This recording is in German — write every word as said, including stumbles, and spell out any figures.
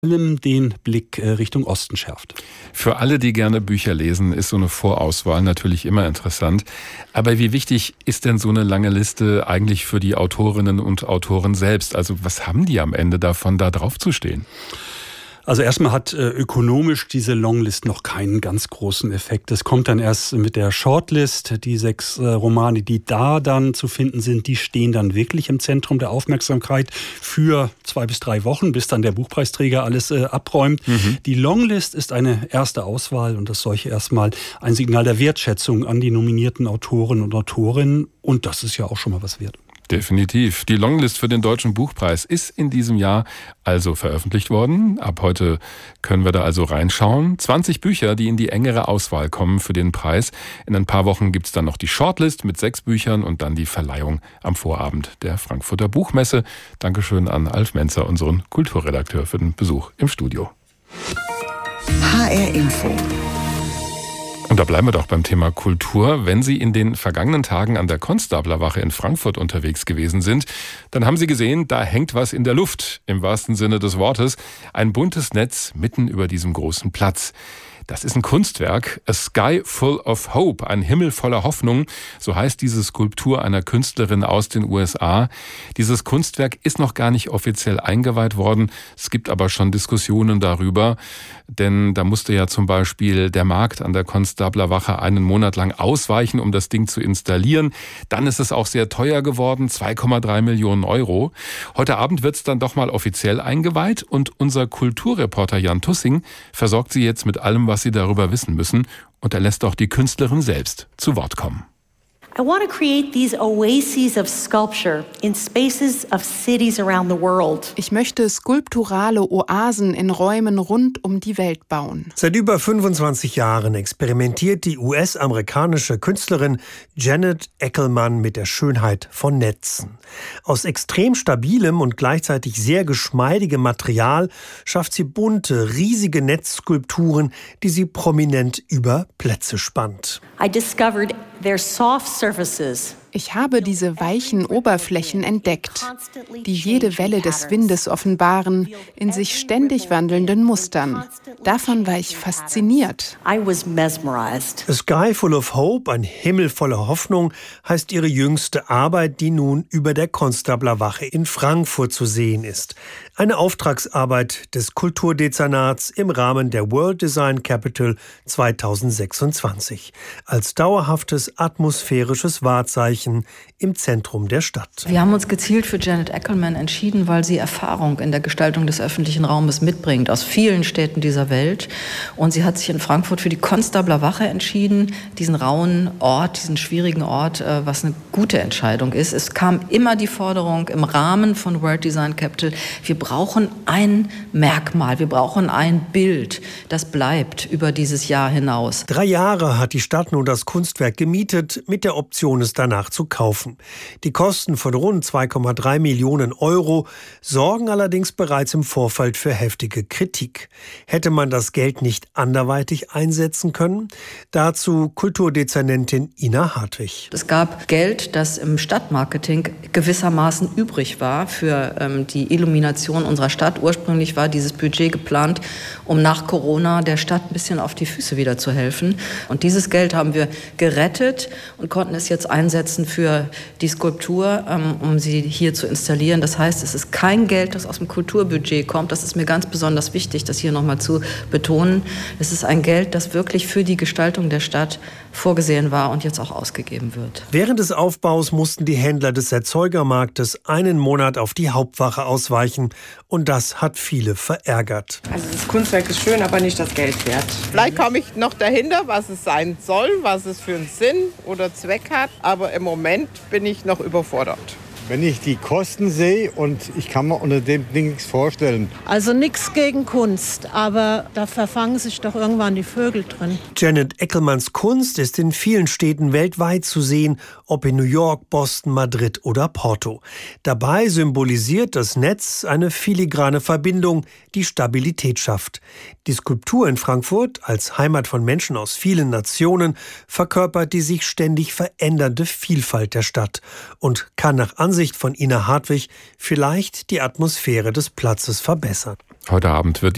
den Blick Richtung Osten schärft. Für alle, die gerne Bücher lesen, ist so eine Vorauswahl natürlich immer interessant. Aber wie wichtig ist denn so eine lange Liste eigentlich für die Autorinnen und Autoren selbst? Also was haben die am Ende davon, da drauf zu stehen? Also erstmal hat äh, ökonomisch diese Longlist noch keinen ganz großen Effekt. Es kommt dann erst mit der Shortlist. Die sechs äh, Romane, die da dann zu finden sind, die stehen dann wirklich im Zentrum der Aufmerksamkeit für zwei bis drei Wochen, bis dann der Buchpreisträger alles äh, abräumt. Mhm. Die Longlist ist eine erste Auswahl und das solche erstmal ein Signal der Wertschätzung an die nominierten Autoren und Autorinnen. Und das ist ja auch schon mal was wert. Definitiv. Die Longlist für den Deutschen Buchpreis ist in diesem Jahr also veröffentlicht worden. Ab heute können wir da also reinschauen. zwanzig Bücher, die in die engere Auswahl kommen für den Preis. In ein paar Wochen gibt's dann noch die Shortlist mit sechs Büchern und dann die Verleihung am Vorabend der Frankfurter Buchmesse. Dankeschön an Alf Menzer, unseren Kulturredakteur, für den Besuch im Studio. H R Info. Und da bleiben wir doch beim Thema Kultur. Wenn Sie in den vergangenen Tagen an der Konstablerwache in Frankfurt unterwegs gewesen sind, dann haben Sie gesehen, da hängt was in der Luft, im wahrsten Sinne des Wortes. Ein buntes Netz mitten über diesem großen Platz. Das ist ein Kunstwerk, A Sky Full of Hope, ein Himmel voller Hoffnung. So heißt diese Skulptur einer Künstlerin aus den U S A. Dieses Kunstwerk ist noch gar nicht offiziell eingeweiht worden. Es gibt aber schon Diskussionen darüber. Denn da musste ja zum Beispiel der Markt an der Konstablerwache einen Monat lang ausweichen, um das Ding zu installieren. Dann ist es auch sehr teuer geworden, zwei Komma drei Millionen Euro. Heute Abend wird es dann doch mal offiziell eingeweiht. Und unser Kulturreporter Jan Tussing versorgt Sie jetzt mit allem, was Sie darüber wissen müssen. Und er lässt auch die Künstlerin selbst zu Wort kommen. I want to create these oases of sculpture in spaces of cities around the world. Ich möchte skulpturale Oasen in Räumen rund um die Welt bauen. Seit über fünfundzwanzig Jahren experimentiert die U S-amerikanische Künstlerin Janet Eckelman mit der Schönheit von Netzen. Aus extrem stabilem und gleichzeitig sehr geschmeidigem Material schafft sie bunte, riesige Netzskulpturen, die sie prominent über Plätze spannt. I discovered their soft surfaces. Ich habe diese weichen Oberflächen entdeckt, die jede Welle des Windes offenbaren, in sich ständig wandelnden Mustern. Davon war ich fasziniert. I was mesmerized. A Sky Full of Hope, ein Himmel voller Hoffnung, heißt ihre jüngste Arbeit, die nun über der Konstablerwache in Frankfurt zu sehen ist. Eine Auftragsarbeit des Kulturdezernats im Rahmen der World Design Capital zweitausendsechsundzwanzig. Als dauerhaftes atmosphärisches Wahrzeichen im Zentrum der Stadt. Wir haben uns gezielt für Janet Eckelman entschieden, weil sie Erfahrung in der Gestaltung des öffentlichen Raumes mitbringt, aus vielen Städten dieser Welt. Und sie hat sich in Frankfurt für die Konstablerwache entschieden, diesen rauen Ort, diesen schwierigen Ort, was eine gute Entscheidung ist. Es kam immer die Forderung im Rahmen von World Design Capital, wir brauchen ein Merkmal, wir brauchen ein Bild, das bleibt über dieses Jahr hinaus. Drei Jahre hat die Stadt nun das Kunstwerk gemietet, mit der Option, es danach zu kaufen. Die Kosten von rund zwei Komma drei Millionen Euro sorgen allerdings bereits im Vorfeld für heftige Kritik. Hätte man das Geld nicht anderweitig einsetzen können? Dazu Kulturdezernentin Ina Hartwig. Es gab Geld, das im Stadtmarketing gewissermaßen übrig war für ähm, die Illumination unserer Stadt. Ursprünglich war dieses Budget geplant, um nach Corona der Stadt ein bisschen auf die Füße wieder zu helfen. Und dieses Geld haben wir gerettet und konnten es jetzt einsetzen für die Skulptur, um sie hier zu installieren. Das heißt, es ist kein Geld, das aus dem Kulturbudget kommt. Das ist mir ganz besonders wichtig, das hier nochmal zu betonen. Es ist ein Geld, das wirklich für die Gestaltung der Stadt vorgesehen war und jetzt auch ausgegeben wird. Während des Aufbaus mussten die Händler des Erzeugermarktes einen Monat auf die Hauptwache ausweichen. Und das hat viele verärgert. Also das Kunstwerk ist schön, aber nicht das Geld wert. Vielleicht komme ich noch dahinter, was es sein soll, was es für einen Sinn oder Zweck hat. Aber im Moment bin ich noch überfordert. Wenn ich die Kosten sehe und ich kann mir unter dem Ding nichts vorstellen. Also nichts gegen Kunst, aber da verfangen sich doch irgendwann die Vögel drin. Janet Eckelmans Kunst ist in vielen Städten weltweit zu sehen, ob in New York, Boston, Madrid oder Porto. Dabei symbolisiert das Netz eine filigrane Verbindung, die Stabilität schafft. Die Skulptur in Frankfurt, als Heimat von Menschen aus vielen Nationen, verkörpert die sich ständig verändernde Vielfalt der Stadt und kann nach Ansicht von Ina Hartwig vielleicht die Atmosphäre des Platzes verbessern. Heute Abend wird